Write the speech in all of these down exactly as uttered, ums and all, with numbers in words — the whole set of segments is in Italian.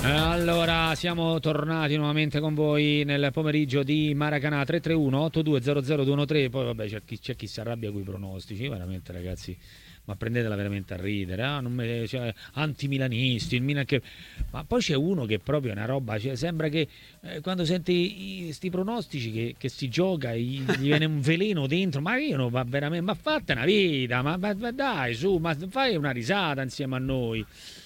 Allora, siamo tornati nuovamente con voi nel pomeriggio di Maracanà. Tre tre uno otto due zero zero due uno tre. Poi vabbè, c'è chi, c'è chi si arrabbia con i pronostici, veramente ragazzi, ma prendetela veramente a ridere, eh? Non me, cioè, antimilanisti, il Milan che... ma poi c'è uno che proprio è una roba, cioè, sembra che eh, quando senti questi pronostici che, che si gioca gli, gli viene un veleno dentro, ma io non va veramente, ma fate una vita, ma, ma, ma dai su, ma fai una risata insieme a noi.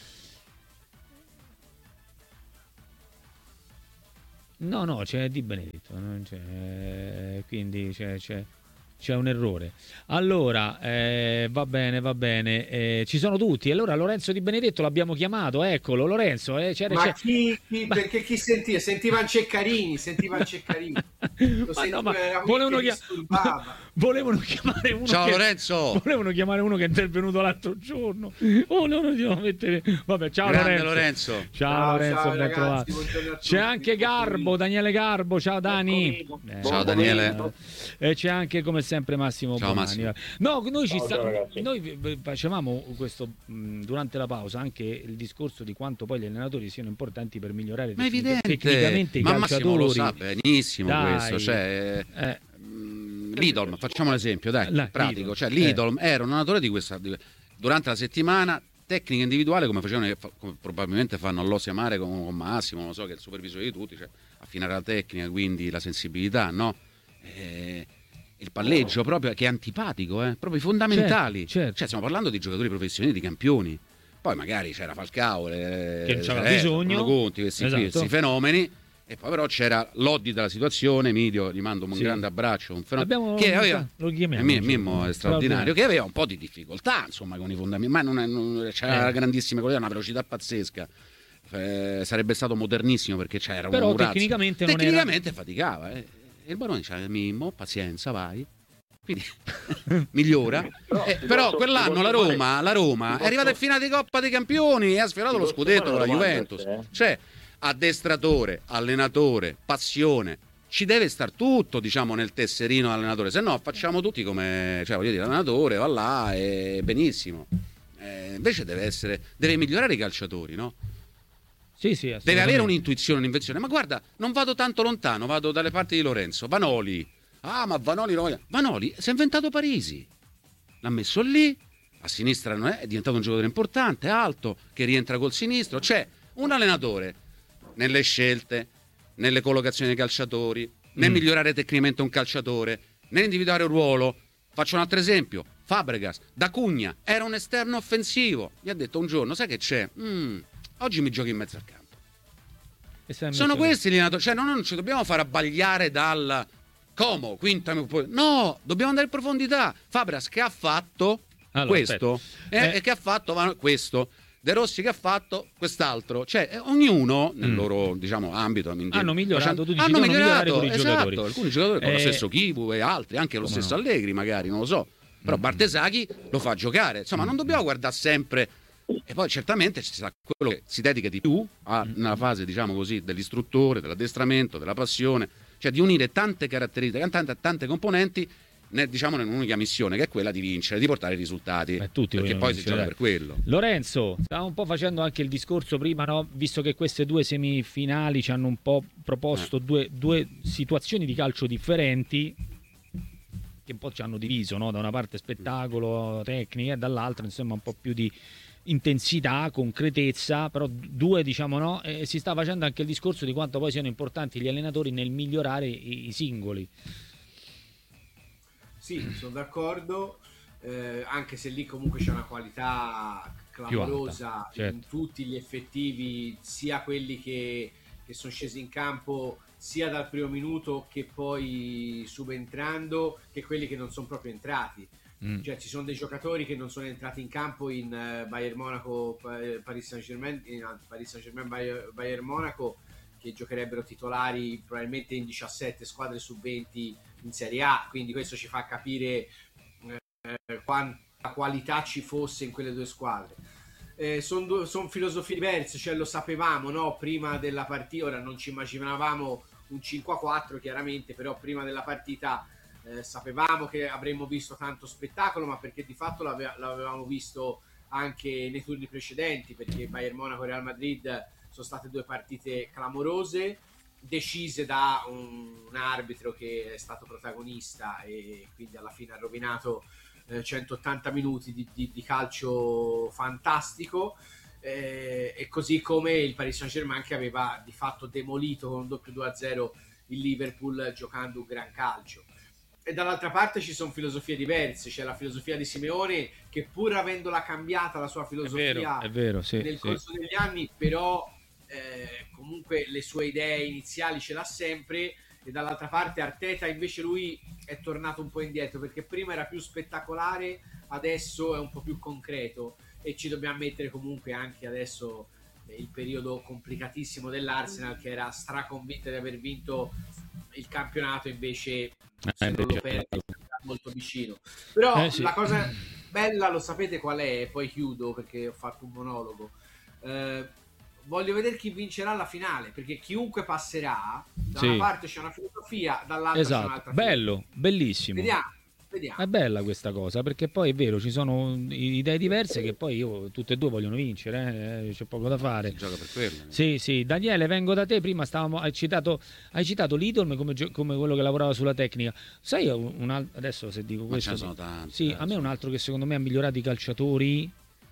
No, no, c'è Di Benedetto, non c'è, quindi c'è, c'è- c'è un errore. Allora, eh, va bene, va bene, eh, ci sono tutti. Allora Lorenzo Di Benedetto l'abbiamo chiamato, eccolo Lorenzo, eh, c'era, Ma c'è... chi, chi- Ma... perché chi sentiva? Sentiva Ceccarini, sentiva Ceccarini. Lo ma no, ma sentiva, era qui che volevano, chia- disturbava. volevano chiamare uno Ciao che... Lorenzo, Volevano chiamare uno che è intervenuto l'altro giorno. Oh, no, non devono mettere... Vabbè, ciao grande Lorenzo. Lorenzo. Ciao, Ciao, Lorenzo, ciao ben ragazzi, trovato. buongiorno a C'è tutti. anche Garbo, Daniele Garbo. Ciao Dani. Eh, Ciao Daniele. E c'è anche come sempre Massimo Ciao, Bonanni. Massimo. No, noi ci Ciao, sta... ciao, ragazzi. noi v- v- facevamo questo mh, durante la pausa anche il discorso di quanto poi gli allenatori siano importanti per migliorare Ma è tecnic- evidente, tecnicamente i ma Massimo lo calciatori. sa benissimo Dai. questo, cioè Eh, mm, Lidl, facciamo un esempio, dai, La- pratico, Lidl, cioè eh. Lidl era un allenatore di questa di- durante la settimana tecnica individuale come facevano fa- come probabilmente fanno all'Osia Mare con, con Massimo, non lo so, che è il supervisore di tutti, cioè affinare la tecnica, quindi la sensibilità, no? Eh, il palleggio proprio che è antipatico, eh? Proprio i fondamentali. Certo, certo. Cioè stiamo parlando di giocatori professionisti, di campioni. Poi magari c'era Falcao, le, Che c'aveva eh, bisogno. Conti, questi, qui, Esatto. questi fenomeni. E poi però c'era l'Oddi della situazione, Emilio, gli mando un Sì. grande abbraccio, un fenomeno Abbiamo- che aveva, lo chiamiamo, Mimmo, sì. Mimmo è straordinario, che aveva un po' di difficoltà, insomma, con i fondamenti, ma non è, non, c'era Eh. grandissime qualità, una velocità pazzesca. Eh, sarebbe stato modernissimo perché c'era Però un Murazzi. tecnicamente non era- Tecnicamente faticava, eh. E il Barone diceva Mimmo, pazienza, vai. Quindi migliora. Però, Eh, ti però posso- quell'anno ti la posso Roma, fare- la Roma ti è posso- arrivata in finale di Coppa dei Campioni e ha sfiorato Ti lo posso scudetto fare con la una domanda, Juventus. eh? Cioè, addestratore, allenatore, passione. Ci deve star tutto, diciamo, nel tesserino allenatore, se no facciamo tutti come, cioè, voglio dire, l'allenatore va là e benissimo. Eh, invece deve essere, deve migliorare i calciatori, no? Sì, sì, Deve assolutamente. avere un'intuizione, un'invenzione. Ma guarda, non vado tanto lontano, vado dalle parti di Lorenzo. Vanoli. Ah, ma Vanoli no. Vanoli si è inventato Parisi. L'ha messo lì, a sinistra non è, è diventato un giocatore importante, alto, che rientra col sinistro. C'è un allenatore nelle scelte, nelle collocazioni dei calciatori, nel Mm. migliorare tecnicamente un calciatore, nell'individuare un ruolo. Faccio un altro esempio. Fabregas, da Cugna, era un esterno offensivo. Gli ha detto un giorno, sai che c'è? Mm, oggi mi giochi in mezzo al campo. E si è Sono messo lì. questi gli allenatori, cioè non, non ci dobbiamo far abbagliare dal Como, quinta, no, dobbiamo andare in profondità. Fabregas che ha fatto Allora, questo aspetta. eh, Eh. e che ha fatto ma- questo. De Rossi che ha fatto quest'altro, cioè eh, ognuno nel Mm. loro diciamo ambito Hanno migliorato, tu dici, hanno devono migliorare migliorato, con i esatto, giocatori. alcuni giocatori con Eh, lo stesso Kivu e altri, anche lo come stesso no. Allegri magari, non lo so, però Mm. Bartesaghi lo fa giocare, insomma non dobbiamo guardare sempre. E poi certamente ci sta quello che si dedica di più a- Mm. nella fase, diciamo così, dell'istruttore, dell'addestramento, della passione, cioè di unire tante caratteristiche, tante, tante componenti, ne- diciamo, in un'unica missione, che è quella di vincere, di portare i risultati. Beh, tutti perché vogliono poi si vincere, gioca dai. per quello. Lorenzo, stavamo un po' facendo anche il discorso prima, no? Visto che queste due semifinali ci hanno un po' proposto due, due situazioni di calcio differenti, che un po' ci hanno diviso, no? Da una parte spettacolo, tecnica, e dall'altra insomma un po' più di intensità, concretezza, però due diciamo no, e si sta facendo anche il discorso di quanto poi siano importanti gli allenatori nel migliorare i, i singoli. Sì, sono d'accordo, eh, anche se lì comunque c'è una qualità Più clamorosa alta, certo. in tutti gli effettivi, sia quelli che, che sono scesi in campo sia dal primo minuto che poi subentrando, che quelli che non sono proprio entrati. Mm. Cioè ci sono dei giocatori che non sono entrati in campo in uh, Bayern Monaco, Pa- Paris Saint-Germain, in, anzi, Paris Saint-Germain, Bayern, Bayern Monaco, che giocherebbero titolari probabilmente in diciassette squadre su venti in Serie A, quindi questo ci fa capire eh, quanta qualità ci fosse in quelle due squadre. Eh, sono son filosofie diverse, cioè lo sapevamo, no? Prima della partita, ora non ci immaginavamo un cinque a quattro chiaramente, però prima della partita eh, sapevamo che avremmo visto tanto spettacolo, ma perché di fatto l'ave- l'avevamo visto anche nei turni precedenti, perché Bayern Monaco e Real Madrid sono state due partite clamorose, decise da un, un arbitro che è stato protagonista e quindi alla fine ha rovinato eh, centottanta minuti di, di, di calcio fantastico, eh, e così come il Paris Saint-Germain che aveva di fatto demolito con un doppio due a zero il Liverpool giocando un gran calcio. E dall'altra parte ci sono filosofie diverse, c'è la filosofia di Simeone che pur avendola cambiata la sua filosofia è vero, è vero, sì, nel sì. corso degli anni, però eh, comunque le sue idee iniziali ce l'ha sempre. E dall'altra parte Arteta invece lui è tornato un po' indietro, perché prima era più spettacolare, adesso è un po' più concreto, e ci dobbiamo mettere comunque anche adesso il periodo complicatissimo dell'Arsenal, che era straconvinta di aver vinto il campionato, invece se non lo perde molto vicino. Però eh, sì. la cosa bella, lo sapete qual è? Poi chiudo perché ho fatto un monologo. Eh, voglio vedere chi vincerà la finale, perché chiunque passerà, da sì. una parte c'è una filosofia, dall'altra esatto. c'è un'altra bello, filosofia. Bellissimo. Vediamo. Vediamo. È bella questa cosa, perché poi è vero, ci sono idee diverse che poi io, tutte e due vogliono vincere, eh? C'è poco da fare. Si gioca per quello. Sì, sì. Daniele, vengo da te. Prima stavamo, hai citato, hai citato Lidl come, come quello che lavorava sulla tecnica. Sai, un altro, adesso se dico Ma questo, ce ne sono tanti, sì, eh, a me un altro che secondo me ha migliorato i calciatori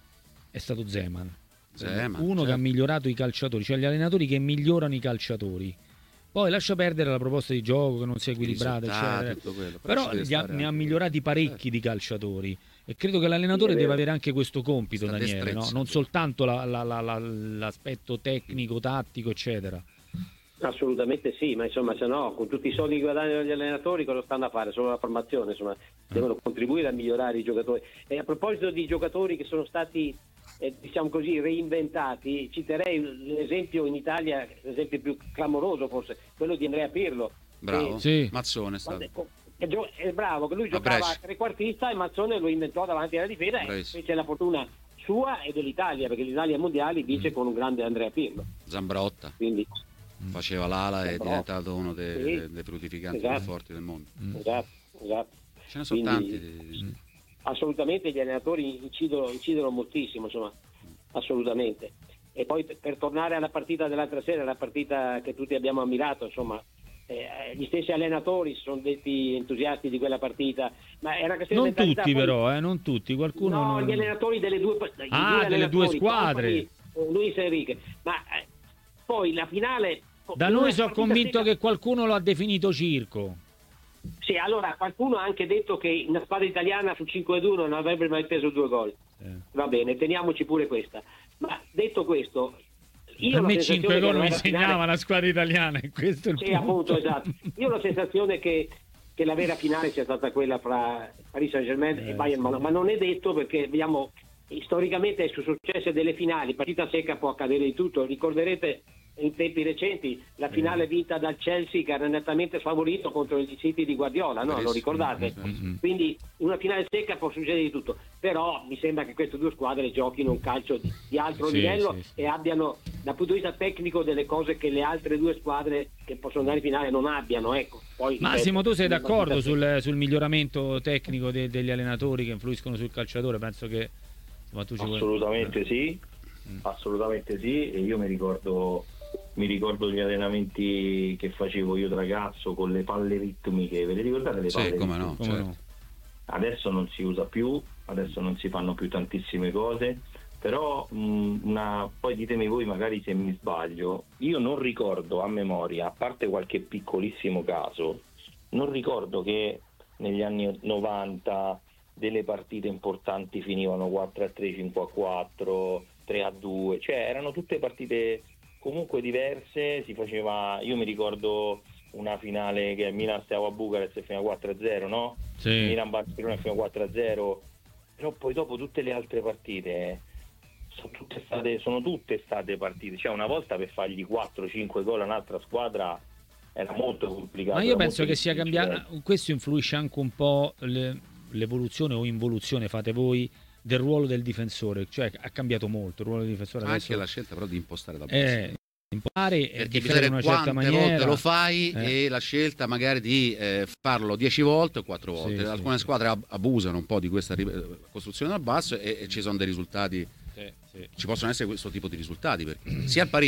è stato Zeman. Zeman, Uno certo. che ha migliorato i calciatori, cioè gli allenatori che migliorano i calciatori. Poi lascia perdere la proposta di gioco che non sia equilibrata, eccetera. Quello, però però ha, ne ha migliorati parecchi certo. di calciatori, e credo che l'allenatore sì, deve avere anche questo compito, Sta Daniele, no? Non soltanto la, la, la, la, l'aspetto tecnico, tattico, eccetera. Assolutamente sì, ma insomma, se no, con tutti i soldi che guadagnano gli allenatori, cosa stanno a fare? Solo la formazione, insomma, devono contribuire a migliorare i giocatori. E a proposito di giocatori che sono stati, eh, diciamo così, reinventati, citerei l'esempio in Italia, l'esempio più clamoroso forse, quello di Andrea Pirlo. Bravo, che, sì. Mazzone è stato. È, è bravo, che lui giocava a trequartista e Mazzone lo inventò davanti alla difesa e fece la fortuna sua e dell'Italia, perché l'Italia ai mondiali vince mm. con un grande Andrea Pirlo. Zambrotta. Quindi faceva l'ala e è diventato uno dei, sì. dei fruttificanti esatto. più forti del mondo. Mm. Esatto, esatto. Ce ne sono Quindi, tanti. Assolutamente gli allenatori incidono, incidono moltissimo, insomma, assolutamente. E poi per tornare alla partita dell'altra sera, la partita che tutti abbiamo ammirato, insomma, eh, gli stessi allenatori sono detti entusiasti di quella partita, ma era questione non di mentalità. tutti poi... però, eh, non tutti, qualcuno no, non... gli allenatori delle due ah, delle due squadre, Company, Luis Enrique, ma eh, poi la finale da noi sono convinto secca... che qualcuno lo ha definito circo. Sì, allora qualcuno ha anche detto che una squadra italiana su cinque a due non avrebbe mai preso due gol. Eh. Va bene, teniamoci pure questa. Ma detto questo, io a me cinque gol mi segnava finale... la squadra italiana, e questo è il sì, punto. appunto, esatto. Io ho la sensazione che, che la vera finale sia stata quella fra Paris Saint-Germain eh, e Bayern Monaco, sì. Ma non è detto, perché vediamo storicamente sono successe delle finali, partita secca può accadere di tutto. Ricorderete in tempi recenti la finale vinta dal Chelsea, che era nettamente sfavorito contro il City di Guardiola, no? Lo ricordate? Mm-hmm. Quindi una finale secca può succedere di tutto, però mi sembra che queste due squadre giochino un calcio di, di altro sì, livello sì, sì. e abbiano dal punto di vista tecnico delle cose che le altre due squadre che possono andare in finale non abbiano, ecco. Poi, Massimo, tu sei d'accordo sul, sul miglioramento tecnico de, degli allenatori che influiscono sul calciatore? Penso che insomma, tu ci assolutamente vuoi... sì mm. assolutamente sì, e io mi ricordo mi ricordo gli allenamenti che facevo io da ragazzo con le palle ritmiche, ve le ricordate le palle sì, come ritmiche? No, come certo. no. Adesso non si usa più, adesso non si fanno più tantissime cose, però mh, una, poi ditemi voi magari se mi sbaglio, io non ricordo a memoria, a parte qualche piccolissimo caso, non ricordo che negli anni novanta delle partite importanti finivano quattro a tre, cinque a quattro, tre a due, cioè erano tutte partite comunque diverse. Si faceva, io mi ricordo una finale che Milan stava a Bucarest e fino a quattro a zero, no? Sì. Milan Barcellona fino a quattro a zero, però poi dopo tutte le altre partite sono tutte state, sono tutte state partite, cioè una volta per fargli quattro cinque gol a un'altra squadra era molto complicato. Ma io penso che sia cambiato, questo influisce anche un po' le, l'evoluzione o involuzione, fate voi, del ruolo del difensore, cioè ha cambiato molto il ruolo del difensore. Anche adesso... la scelta però di impostare da basso. Eh, impostare e perché difendere in una certa maniera. Volte lo fai eh. e la scelta magari di eh, farlo dieci volte o quattro volte. Sì, alcune sì, squadre sì. abusano un po' di questa costruzione dal basso e, e ci sono dei risultati. Sì, sì. Ci possono essere questo tipo di risultati perché sia il Paris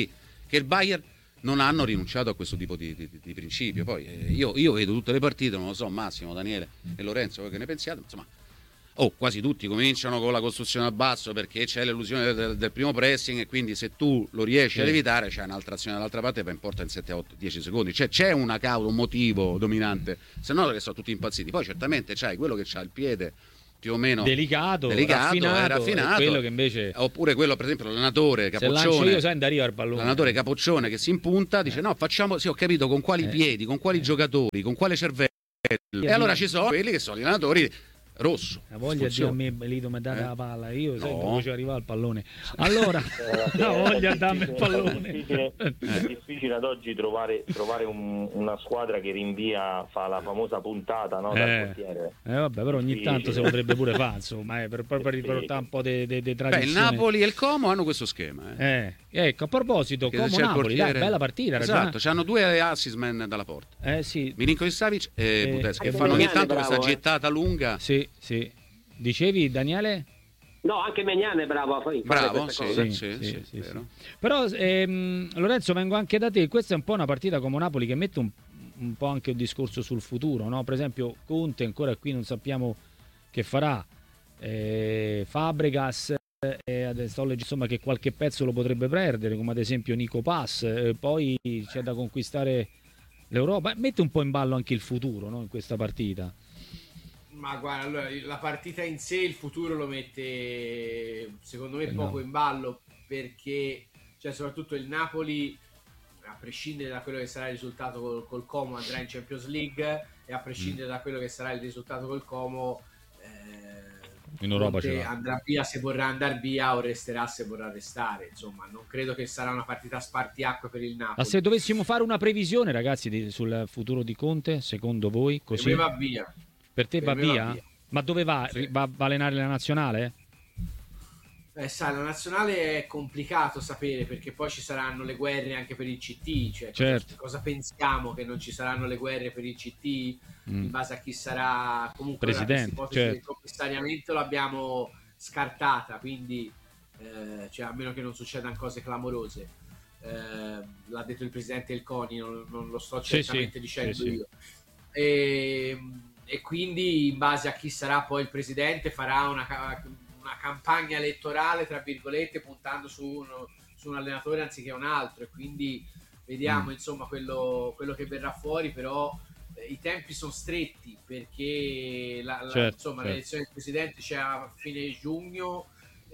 che il Bayern non hanno rinunciato a questo tipo di, di, di principio. Poi eh, io, io vedo tutte le partite, non lo so, Massimo, Daniele e Lorenzo, voi che ne pensiate, insomma, oh, quasi tutti cominciano con la costruzione al basso perché c'è l'illusione del, del primo pressing e quindi se tu lo riesci sì. ad evitare c'è un'altra azione dall'altra parte e va in porta in sette, otto, dieci secondi, cioè c'è una causa, un motivo dominante, se no che sono tutti impazziti. Poi certamente c'hai quello che c'ha il piede più o meno delicato, delicato raffinato, e raffinato, quello che invece oppure quello per esempio l'allenatore se capoccione, io sai andare arriva il pallone, l'allenatore capoccione che si impunta dice eh. no facciamo, sì ho capito con quali eh. piedi, con quali eh. giocatori, con quale cervello e allora ci sono quelli che sono gli allenatori rosso. La voglia di a me Belito mi date eh? la palla, io no. sempre faccio arrivare il pallone. Allora, la voglia di darmi il pallone. È difficile, è difficile ad oggi trovare, trovare un, una squadra che rinvia, fa la famosa puntata, no, dal Eh, portiere. eh vabbè, però ogni Sì, tanto sì. si potrebbe pure fare, insomma, eh, per proprio Sì. riportare un po' di Beh, tradizione. il Napoli e il Como hanno questo schema. Eh. Eh, ecco, a proposito, Che Como c'è il Napoli, dai, portiere- bella partita, Esatto, c'hanno due assist man dalla porta. Eh sì, Milinkovic Savic e Eh, Butes che anche fanno ogni Magnani tanto bravo, questa eh. gettata lunga. sì, sì. Dicevi, Daniele? No, anche Megnan è bravo a fare Bravo, queste sì, cose. sì, sì, sì, sì, vero. Però ehm, Lorenzo, vengo anche da te. Questa è un po' una partita come Napoli che mette un, un po' anche un discorso sul futuro, no? Per esempio Conte ancora qui non sappiamo che farà, eh, Fabregas eh, adesso sto leggendo, insomma, che qualche pezzo lo potrebbe perdere, come ad esempio Nico Pass, eh, poi c'è da conquistare l'Europa, mette un po' in ballo anche il futuro, no? In questa partita. Ma guarda, allora, la partita in sé, il futuro lo mette secondo me Eh, poco no. in ballo, perché cioè, soprattutto il Napoli, a prescindere da quello che sarà il risultato col, col Como, andrà in Champions League, e a prescindere mm. da quello che sarà il risultato col Como, eh, in Europa Conte ce l'ha. andrà via se vorrà andare via o resterà se vorrà restare. Insomma, non credo che sarà una partita spartiacque per il Napoli. Ma se dovessimo fare una previsione, ragazzi, di, sul futuro di Conte, secondo voi, così? Per me va via. Per te Per va me via? va via. Ma dove va? Sì. Va, va a allenare la nazionale? Eh, sai, la nazionale è complicato sapere, perché poi ci saranno le guerre anche per il C T, cioè Certo. cosa, cosa pensiamo, che non ci saranno le guerre per il C T Mm. in base a chi sarà comunque Presidente, l'ipotesi certo. del commissariamento l'abbiamo scartata, quindi eh, cioè, a meno che non succedano cose clamorose. Eh, l'ha detto il presidente del CONI, non, non lo sto Sì, certamente sì, dicendo sì, sì. io. E, e quindi in base a chi sarà poi il presidente farà una, una campagna elettorale tra virgolette puntando su, uno, su un allenatore anziché un altro, e quindi vediamo mm. insomma quello, quello che verrà fuori. Però eh, i tempi sono stretti, perché la, la, certo, insomma certo. l'elezione del presidente c'è a fine giugno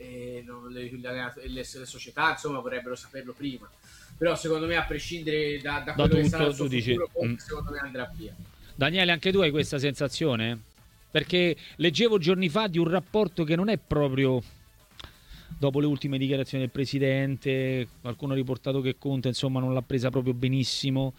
e non, le, le, le, le società insomma vorrebbero saperlo prima. Però secondo me, a prescindere da, da, da quello tutto, che sarà il suo futuro, dici, mm. secondo me andrà via. Daniele, anche tu hai questa sensazione? Perché leggevo giorni fa di un rapporto che non è proprio, dopo le ultime dichiarazioni del presidente, qualcuno ha riportato che Conte insomma non l'ha presa proprio benissimo.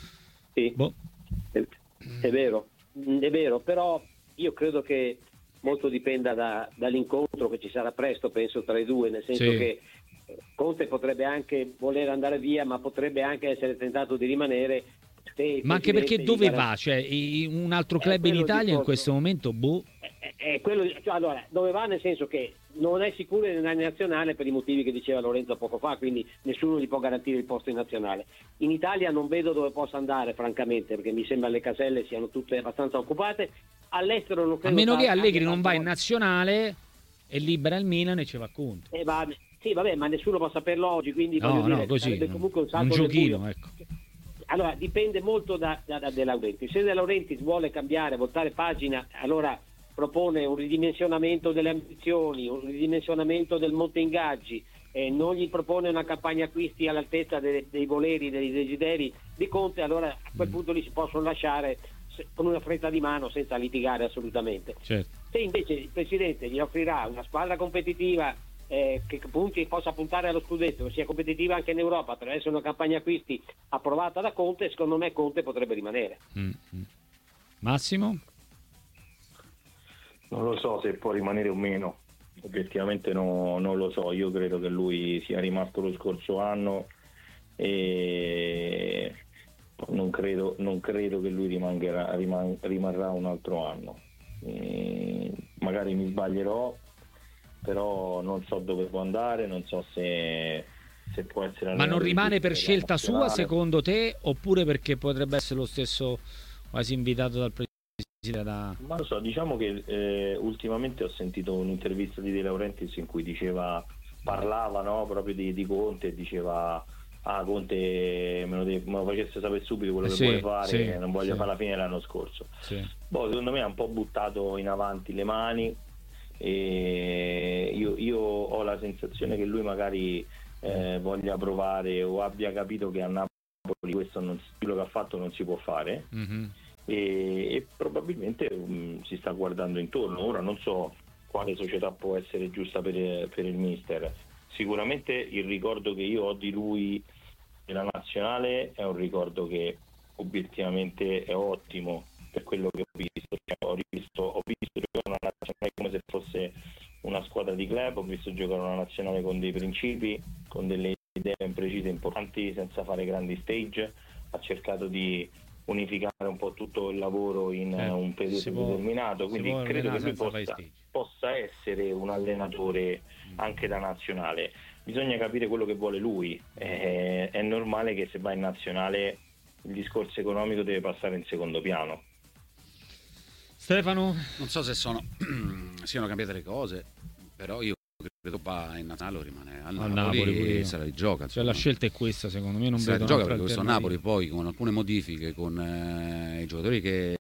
Sì, boh. è, è vero, è vero, però io credo che molto dipenda da, dall'incontro che ci sarà presto, penso, tra i due, nel senso sì. che Conte potrebbe anche voler andare via, ma potrebbe anche essere tentato di rimanere. Ma anche perché dove va? Cioè, un altro club in Italia in questo momento, boh. È, è quello, cioè, allora, dove va nel senso che non è sicuro nella nazionale per i motivi che diceva Lorenzo poco fa, quindi nessuno gli può garantire il posto in nazionale. In Italia non vedo dove possa andare, francamente, perché mi sembra le caselle siano tutte abbastanza occupate. All'estero non credo. A meno che Allegri non va in nazionale e libera il Milan e ci va Conte. E va, sì, vabbè, ma nessuno può saperlo oggi, quindi no, voglio no, dire, così, sarebbe comunque un salto un giochino, del ecco. Allora, dipende molto da, da, da De Laurentiis. Se De Laurentiis vuole cambiare, voltare pagina, allora propone un ridimensionamento delle ambizioni, un ridimensionamento del monte ingaggi, eh, non gli propone una campagna acquisti all'altezza dei, dei voleri, dei desideri di Conte, allora a quel punto li si possono lasciare se, con una fretta di mano, senza litigare assolutamente. Certo. Se invece il Presidente gli offrirà una squadra competitiva, Eh, che punti, possa puntare allo scudetto, sia competitiva anche in Europa attraverso una campagna acquisti approvata da Conte, secondo me Conte potrebbe rimanere. Mm-hmm. Massimo? Non lo so se può rimanere o meno, obiettivamente no, non lo so. Io credo che lui sia rimasto lo scorso anno e non credo, non credo che lui rimangerà, riman, rimarrà un altro anno. E magari mi sbaglierò, però non so dove può andare, non so se se può essere. Ma non rimane per scelta sua nazionale. secondo te, oppure perché potrebbe essere lo stesso quasi invitato dal presidente da... Ma lo so, diciamo che eh, ultimamente ho sentito un'intervista di De Laurentiis in cui diceva, parlava, no, proprio di, di Conte, e diceva ah, Conte me lo, deve, me lo facesse sapere subito quello che Sì, vuole fare, sì, non voglio sì. fare la fine dell'anno scorso. Sì. Boh, secondo me ha un po' buttato in avanti le mani, e io, io ho la sensazione che lui magari eh, voglia provare o abbia capito che a Napoli questo non, quello che ha fatto non si può fare. Mm-hmm. E, e probabilmente um, si sta guardando intorno. Ora non so quale società può essere giusta per, per il mister. Sicuramente il ricordo che io ho di lui nella nazionale è un ricordo che obiettivamente è ottimo per quello che ho visto. Ho visto, ho visto giocare una nazionale come se fosse una squadra di club, ho visto giocare una nazionale con dei principi, con delle idee ben precise, importanti, senza fare grandi stage. Ha cercato di unificare un po' tutto il lavoro in Eh, un periodo si può- determinato, si quindi può credo che allenare lui senza fare possa, stage. possa essere un allenatore anche da nazionale. Bisogna capire quello che vuole lui. Eh, è normale che se va in nazionale il discorso economico deve passare in secondo piano. Stefano? Non so se sono siano cambiate le cose, però io credo va in Natale o rimane al Al Napoli, Napoli pure io. e se la rigioca. Cioè, la scelta è questa, secondo me non se la vedo rigioca, un'altra perché questo alternativa. Napoli poi con alcune modifiche, con eh, i giocatori che,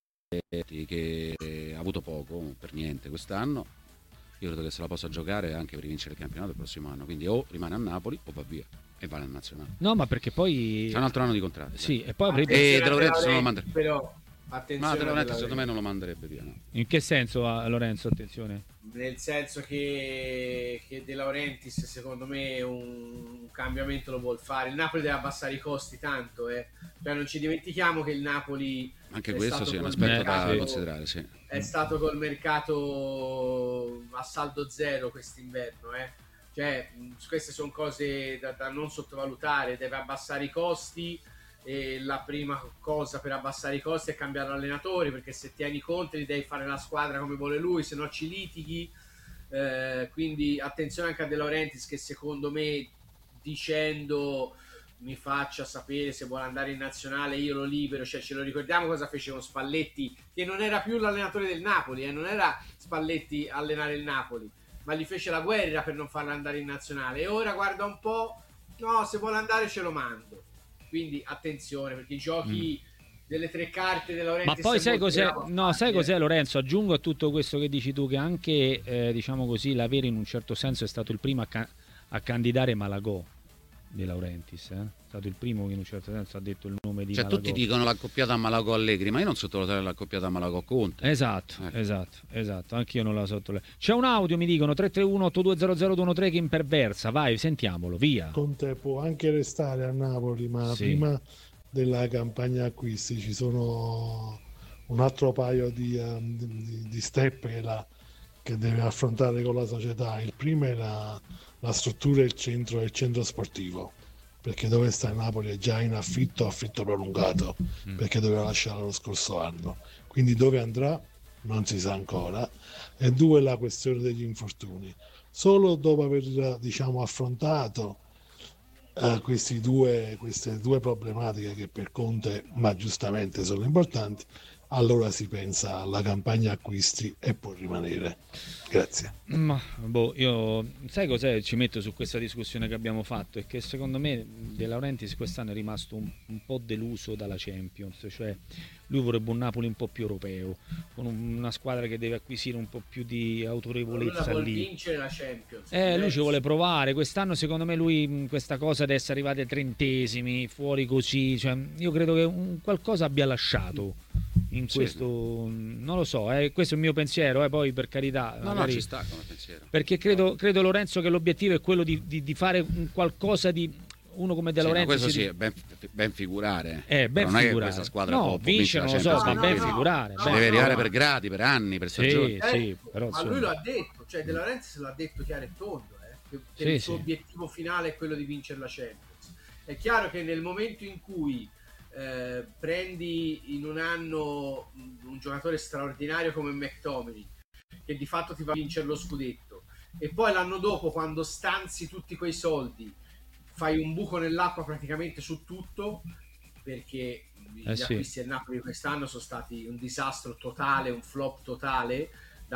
che ha avuto poco, per niente quest'anno, io credo che se la possa giocare anche per vincere il campionato il prossimo anno, quindi o rimane a Napoli o va via e va nel nazionale. No, ma perché poi... C'è un altro anno di contratto. Sì, e poi avrebbe... E Attenzione De Laurentiis a De non lo Laurentiis, manda- però Ma attenzione De a Laurentiis De secondo me Laurentiis. non lo manderebbe via, no? In che senso, a Lorenzo, attenzione? Nel senso che, che De Laurentiis secondo me un, un cambiamento lo vuol fare. Il Napoli deve abbassare i costi tanto, eh. Cioè, non ci dimentichiamo che il Napoli Anche è questo stato sì, è un col aspetto mercato- da considerare, sì. è stato col mercato a saldo zero quest'inverno, eh. Cioè, mh, queste sono cose da, da non sottovalutare. Deve abbassare i costi, e la prima cosa per abbassare i costi è cambiare allenatore, perché se tieni Conte li devi fare la squadra come vuole lui, se no ci litighi. Eh, quindi attenzione anche a De Laurentiis, che secondo me, dicendo mi faccia sapere se vuole andare in nazionale, io lo libero. Cioè, ce lo ricordiamo cosa fece con Spalletti, che non era più l'allenatore del Napoli, eh? Non era Spalletti a allenare il Napoli, ma gli fece la guerra per non farlo andare in nazionale. E ora guarda un po', no, se vuole andare ce lo mando. Quindi attenzione, perché i giochi delle tre carte della Ma Laurentiis poi è sai molto cos'è? bravo a No, farli, sai eh. cos'è, Lorenzo? Aggiungo a tutto questo che dici tu che anche, eh, diciamo così, l'avere in un certo senso è stato il primo a, ca- a candidare Malagò De Laurentiis, eh? È stato il primo che in un certo senso ha detto il nome di Cioè Malagò. tutti dicono l'accoppiata Malagò-Allegri, ma io non sottovalutare l'accoppiata Malagò-Conte. Esatto, Ecco. esatto, esatto, anch'io non la sottolineo. C'è un audio, mi dicono, tre tre uno otto due zero zero due uno tre che imperversa, vai, sentiamolo, via. Conte può anche restare a Napoli, ma Sì. prima della campagna acquisti ci sono un altro paio di, um, di, di step che, la, che deve affrontare con la società. Il primo è la, la struttura e il centro, il centro sportivo, perché dove sta Napoli è già in affitto, affitto prolungato, Mm. perché doveva lasciare lo scorso anno. Quindi dove andrà non si sa ancora. E due, la questione degli infortuni. Solo dopo aver, diciamo, affrontato eh, questi due, queste due problematiche che per Conte, ma giustamente, sono importanti, allora si pensa alla campagna acquisti e può rimanere. Grazie. Ma boh, io sai cos'è? Ci metto su questa discussione che abbiamo fatto, è che secondo me De Laurentiis quest'anno è rimasto un, un po' deluso dalla Champions, cioè lui vorrebbe un Napoli un po' più europeo, con un- una squadra che deve acquisire un po' più di Lui la autorevolezza vuol lì. vincere la Champions. Eh, lui ci vuole provare. Quest'anno, secondo me, lui mh, questa cosa di essere arrivati ai trentesimi, fuori così, cioè, io credo che un, qualcosa abbia lasciato in Sì. questo. Non lo so, eh, questo è il mio pensiero, eh, poi per carità. No, no, magari- ci sta come pensiero. Perché credo, credo, Lorenzo, che l'obiettivo è quello di, di- di fare un qualcosa di. Uno come De Sì, no, Laurentiis. questo si- sì, è ben, ben figurare. Eh, ben Però non è che figurare. questa squadra No, può, può vince, vincere non la lo so, Champions ma League. ben figurare. no, ben deve no, arrivare figurare. per gradi, per anni, per stagioni. Sì, Ecco, sì, però ma insomma. lui lo ha detto, cioè De Laurentiis l'ha detto chiaro e tondo, eh, che, che Sì, il suo sì. obiettivo finale è quello di vincere la Champions. È chiaro che nel momento in cui eh, prendi in un anno un, un giocatore straordinario come McTominay, che di fatto ti fa vincere lo scudetto, e poi l'anno dopo, quando stanzi tutti quei soldi, fai un buco nell'acqua praticamente su tutto, perché gli Eh sì. acquisti del Napoli quest'anno sono stati un disastro totale, un flop totale,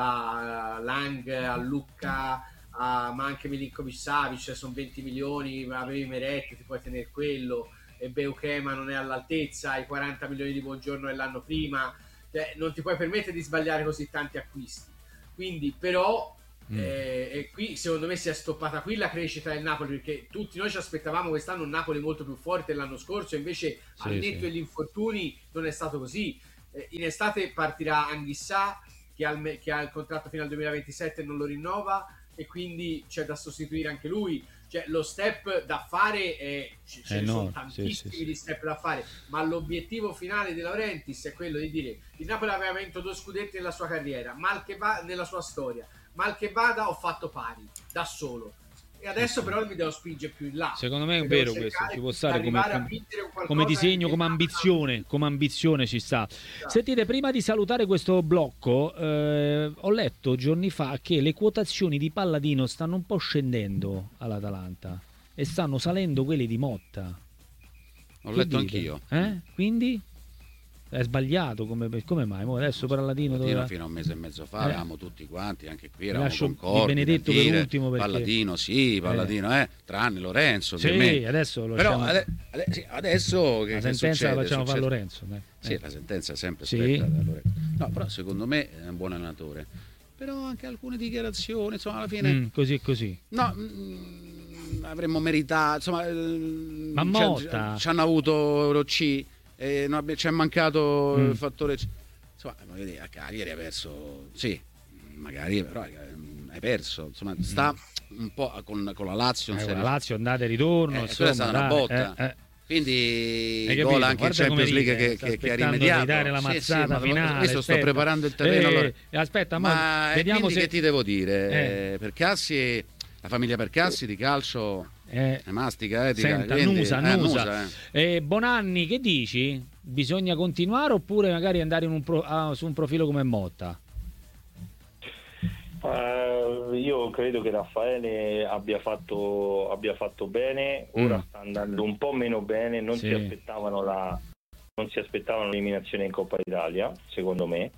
da Lang a Lucca a, ma anche Milinkovic Savic, sono venti milioni, avevi Meret, ti puoi tenere quello, e Beukema non è all'altezza, i quaranta milioni di Buongiorno dell'anno prima, cioè, non ti puoi permettere di sbagliare così tanti acquisti. Quindi però mm. eh, e qui secondo me si è stoppata qui la crescita del Napoli, perché tutti noi ci aspettavamo quest'anno un Napoli molto più forte dell'anno scorso, invece sì, al netto degli sì. infortuni non è stato così. Eh, in estate partirà Anghissà che ha, il, che ha il contratto fino al duemilaventisette e non lo rinnova, e quindi c'è da sostituire anche lui. Cioè lo step da fare è, ce eh ne no, sono tantissimi sì, sì, di step da fare, ma l'obiettivo finale di Laurentiis è quello di dire: il Napoli aveva vinto due scudetti nella sua carriera, mal che va, nella sua storia, mal che vada ho fatto pari da solo, e adesso però mi devo spingere più in là. Secondo me è vero questo, ci può stare come, come disegno, come ambizione, come ambizione ci sta. Esatto. Sentite, prima di salutare questo blocco, eh, ho letto giorni fa che le quotazioni di Palladino stanno un po' scendendo all'Atalanta e stanno salendo quelle di Motta. Ho letto anch'io. Eh? Quindi? È sbagliato, come, come mai? Mo adesso Palladino doveva... fino a un mese e mezzo fa eh. eravamo tutti quanti, anche qui eravamo Lascio concordi. Benedetto dire, per ultimo perché... Palladino sì, Palladino eh, eh tranne Lorenzo. Sì, me. adesso lo Però ade- ade- sì, adesso che, la che sentenza succede, la facciamo succede. fare Lorenzo. Dai. Sì, eh. la sentenza è sempre sì. spetta da Lorenzo. No, però secondo me è un buon allenatore. Però anche alcune dichiarazioni, insomma, alla fine... Mm, così e così. No... Mm, avremmo meritato, insomma... Ma Motta... Ci hanno avuto lo C... E non abbi- ci è mancato mm. il fattore, insomma, dire, a Cagliari hai perso, sì, magari però hai perso, insomma, sta un po' con, con la Lazio, eh, con la Lazio andata e ritorno, eh, insomma, è stata una botta. Eh, eh. Quindi gol anche in Champions League che, che, che ha rimediato, dare la mazzata sì, sì, finale. Questo sto preparando il terreno. Eh, allora. Aspetta, ma, ma vediamo se... che ti devo dire? Eh. Percassi, la famiglia Percassi di calcio. Eh, mastica, eh, senta, quindi, annusa, eh, annusa. annusa eh. Eh, Bonanni, che dici? Bisogna continuare oppure magari andare in un pro, ah, su un profilo come Motta? Uh, io credo che Raffaele abbia fatto, abbia fatto bene, ora mm. sta andando un po' meno bene, non, sì. si aspettavano la, non si aspettavano l'eliminazione in Coppa Italia, secondo me.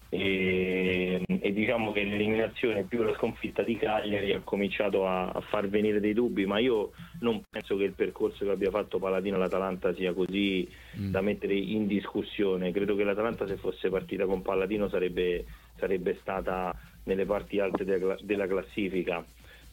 E, e diciamo che l'eliminazione più la sconfitta di Cagliari ha cominciato a, a far venire dei dubbi, ma io non penso che il percorso che abbia fatto Palladino all'Atalanta sia così mm. da mettere in discussione. Credo che l'Atalanta, se fosse partita con Palladino, sarebbe, sarebbe stata nelle parti alte della, della classifica.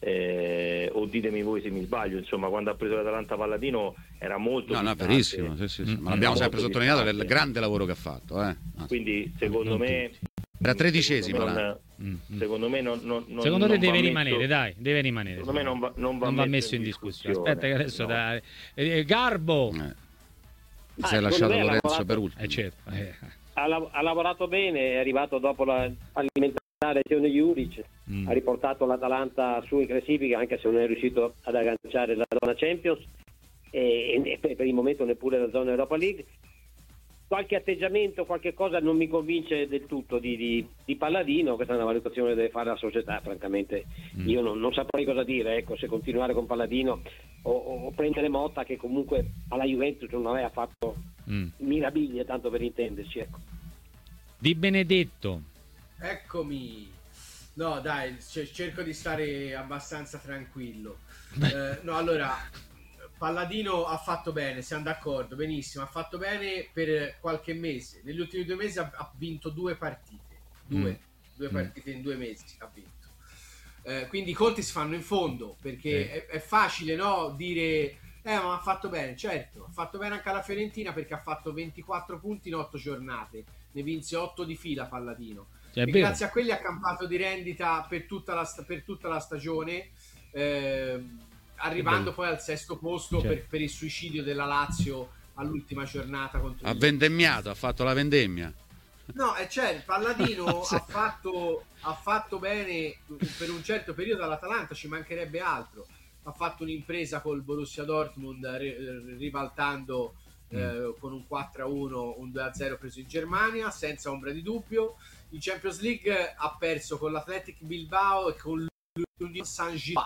Eh, o ditemi voi se mi sbaglio, insomma, quando ha preso l'Atalanta Palladino era molto no, no, verissimo, sì, sì, sì. Mm. ma l'abbiamo sempre sottolineato il grande lavoro che ha fatto, eh. Quindi secondo me era tredicesimo, secondo me non, secondo me non, non, secondo non te deve messo, rimanere, dai, deve rimanere. Secondo me non va, non va, non va messo, messo in discussione. discussione. Aspetta che adesso no. da eh, Garbo eh. ah, si è lasciato Lorenzo lavorato, per ultimo. Eh, certo. eh. Ha, lav- ha lavorato bene, è arrivato dopo la alimentare Lezione Juric, mm. ha riportato l'Atalanta su in classifica, anche se non è riuscito ad agganciare la zona Champions e, e per il momento neppure la zona Europa League. Qualche atteggiamento, qualche cosa non mi convince del tutto di, di, di Palladino. Questa è una valutazione che deve fare la società, francamente mm. io non, non saprei cosa dire, ecco, se continuare con Palladino o, o prendere Motta, che comunque alla Juventus non aveva fatto mm. miraviglie, tanto per intenderci, ecco. Di Benedetto, eccomi. No dai, c- cerco di stare abbastanza tranquillo. eh, no allora Palladino ha fatto bene, siamo d'accordo, benissimo, ha fatto bene per qualche mese. Negli ultimi due mesi ha, ha vinto due partite, due, mm. due partite mm. in due mesi ha vinto. Eh, quindi i conti si fanno in fondo, perché sì. è, è facile, no, dire eh ma ha fatto bene. Certo, ha fatto bene anche alla Fiorentina, perché ha fatto ventiquattro punti in otto giornate, ne vinse otto di fila Palladino. Cioè, e grazie a quelli ha campato di rendita per tutta la, per tutta la stagione. Eh, arrivando poi al sesto posto certo. per, per il suicidio della Lazio all'ultima giornata contro ha vendemmiato, ha fatto la vendemmia. No, e cioè il Palladino ha fatto ha fatto bene per un certo periodo all'Atalanta, ci mancherebbe altro. Ha fatto un'impresa col Borussia Dortmund, ribaltando mm. eh, con un quattro a uno un due a zero preso in Germania senza ombra di dubbio. In Champions League ha perso con l'Athletic Bilbao e con l'Union Saint-Gilloise.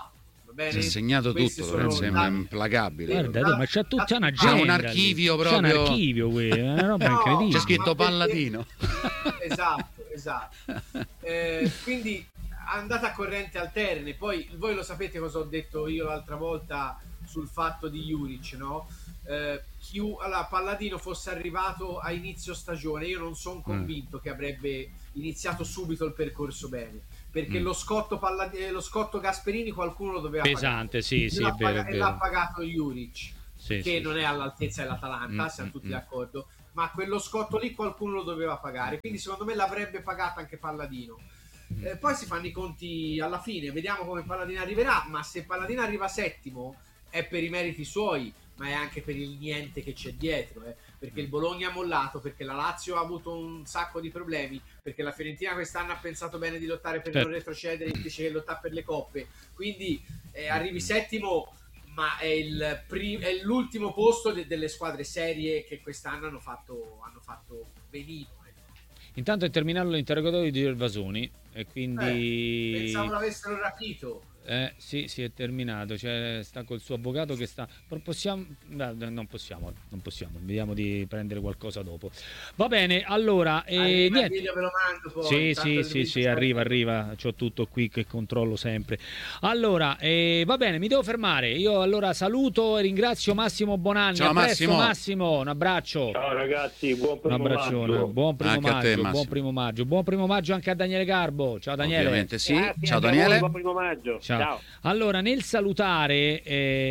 Va bene? Si è segnato Questi tutto, sono Lorenzo, è dati- implacabile. Guarda, da- ma c'ha tutta da- una c'ha agenda un lì. archivio C'ha un proprio. archivio qui, è una roba No, incredibile. C'è scritto ma perché- Palladino. Esatto, esatto. Eh, quindi andate a corrente alterne. Poi voi lo sapete cosa ho detto io l'altra volta sul fatto di Juric, no? Eh, chi, allora, Palladino fosse arrivato a inizio stagione, io non sono convinto che avrebbe iniziato subito il percorso bene, perché Mm. lo scotto Pallad- eh, lo scotto Gasperini qualcuno lo doveva Pesante, pagare. sì, sì, L'ha è vero, paga- è e l'ha vero. pagato Juric, Sì, che sì, non sì. è all'altezza dell'Atalanta, Mm, siamo mm, tutti mm. d'accordo, ma quello scotto lì qualcuno lo doveva pagare, quindi secondo me l'avrebbe pagato anche Palladino. Eh, poi si fanno i conti alla fine, vediamo come Palladino arriverà, ma se Palladino arriva settimo è per i meriti suoi, ma è anche per il niente che c'è dietro, eh, perché il Bologna ha mollato, perché la Lazio ha avuto un sacco di problemi, perché la Fiorentina quest'anno ha pensato bene di lottare per Certo. non retrocedere invece che lottare per le coppe, quindi eh, arrivi settimo, ma è, il pri- è l'ultimo posto de- delle squadre serie che quest'anno hanno fatto, hanno fatto benino. Intanto è terminato l'interrogatorio di Gervasoni e quindi... Eh, pensavo l'avessero rapito. Eh, sì, sì, è terminato. Cioè, sta col suo avvocato che sta. Però possiamo. No, no, non possiamo, non possiamo. Vediamo di prendere qualcosa dopo. Va bene, allora. Eh, Arriva il niente. video, ve lo mando poi. Sì, Intanto sì, il sì, video sì, sta- arriva, arriva. C'ho tutto qui che controllo sempre. Allora, eh, va bene, mi devo fermare. Io allora saluto e ringrazio Massimo Bonanni. Ciao, A presto, Massimo. Massimo. Un abbraccio. Ciao ragazzi, buon Un primo abbraccione, maggio. buon primo Anche a te, maggio, buon Massimo. primo maggio, buon primo maggio anche a Daniele Garbo. Ciao Daniele. Ovviamente sì. Grazie, Ciao anche a voi, Daniele. buon primo maggio. Ciao. Ciao. Allora, nel salutare,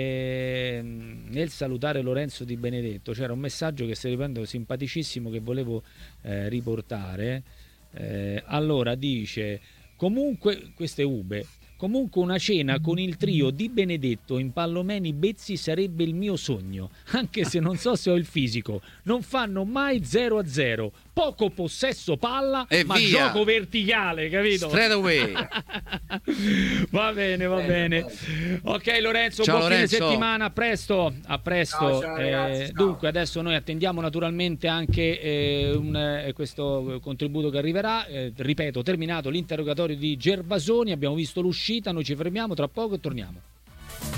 eh, nel salutare Lorenzo Di Benedetto, c'era un messaggio che stai riprendendo simpaticissimo che volevo eh, riportare. Eh, allora dice: comunque, queste ube. Comunque una cena con il trio Di Benedetto in Pallomeni Bezzi sarebbe il mio sogno, anche se non so se ho il fisico. Non fanno mai zero a zero. Poco possesso palla, E ma via. gioco verticale, capito? Straight away. Va bene, va Bene, bene. Ok Lorenzo, Ciao, buon Lorenzo. fine settimana, a presto. A presto. Ciao, ciao, ragazzi, Eh, ciao. Dunque adesso noi attendiamo naturalmente anche eh, un, eh, questo contributo che arriverà. Eh, ripeto, terminato l'interrogatorio di Gervasoni, abbiamo visto l'uscita, noi ci fermiamo tra poco e torniamo.